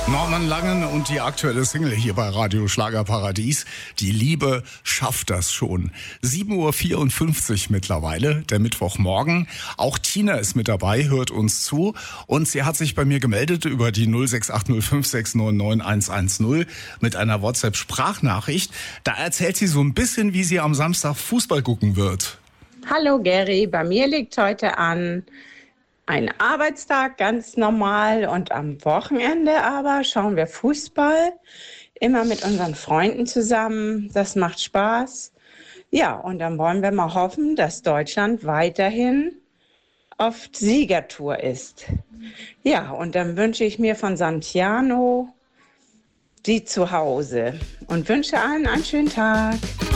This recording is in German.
Norman Langen und die aktuelle Single hier bei Radio Schlagerparadies. Die Liebe schafft das schon. 7:54 Uhr mittlerweile, der Mittwochmorgen. Auch Tina ist mit dabei, hört uns zu. Und sie hat sich bei mir gemeldet über die 068056999110 mit einer WhatsApp-Sprachnachricht. Da erzählt sie so ein bisschen, wie sie am Samstag Fußball gucken wird. Hallo Gary, bei mir liegt heute an ein Arbeitstag, ganz normal, und am Wochenende aber schauen wir Fußball, immer mit unseren Freunden zusammen. Das macht Spaß. Ja, und dann wollen wir mal hoffen, dass Deutschland weiterhin auf Siegertour ist. Ja, und dann wünsche ich mir von Santiano die zu Hause und wünsche allen einen schönen Tag.